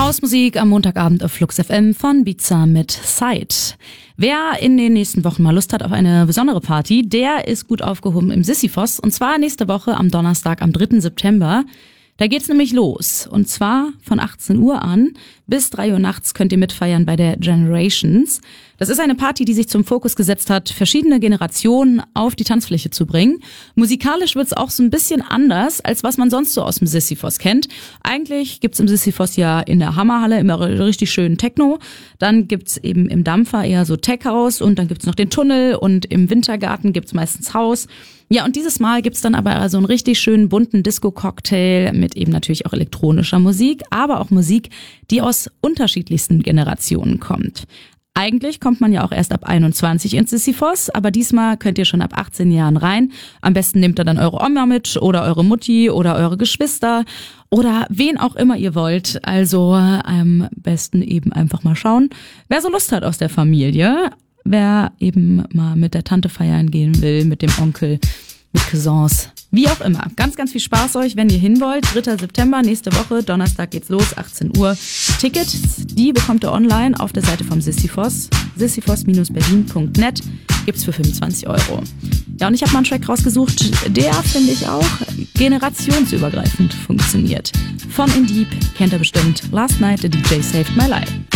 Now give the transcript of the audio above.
Hausmusik am Montagabend auf Flux FM von Ibiza mit Side. Wer in den nächsten Wochen mal Lust hat auf eine besondere Party, der ist gut aufgehoben im Sisyphos. Und zwar nächste Woche am Donnerstag, am 3. September. Da geht's nämlich los. Und zwar von 18 Uhr an bis 3 Uhr nachts könnt ihr mitfeiern bei der Generations. Das ist eine Party, die sich zum Fokus gesetzt hat, verschiedene Generationen auf die Tanzfläche zu bringen. Musikalisch wird's auch so ein bisschen anders, als was man sonst so aus dem Sisyphos kennt. Eigentlich gibt's im Sisyphos ja in der Hammerhalle immer richtig schönen Techno. Dann gibt's eben im Dampfer eher so Tech-House und dann gibt's noch den Tunnel und im Wintergarten gibt's meistens Haus. Ja, und dieses Mal gibt's dann aber so einen richtig schönen bunten Disco-Cocktail mit eben natürlich auch elektronischer Musik, aber auch Musik, die aus unterschiedlichsten Generationen kommt. Eigentlich kommt man ja auch erst ab 21 ins Sisyphos, aber diesmal könnt ihr schon ab 18 Jahren rein. Am besten nehmt ihr dann eure Oma mit oder eure Mutti oder eure Geschwister oder wen auch immer ihr wollt. Also am besten eben einfach mal schauen, wer so Lust hat aus der Familie. Wer eben mal mit der Tante feiern gehen will, mit dem Onkel, mit Cousins, wie auch immer. Ganz, ganz viel Spaß euch, wenn ihr hin wollt. 3. September, nächste Woche, Donnerstag geht's los, 18 Uhr. Tickets, die bekommt ihr online auf der Seite vom Sisyphos, sisyphos-berlin.net, gibt's für 25 Euro. Ja, und ich habe mal einen Track rausgesucht, der, finde ich, auch generationsübergreifend funktioniert. Von In Deep kennt ihr bestimmt. Last Night the DJ Saved My Life.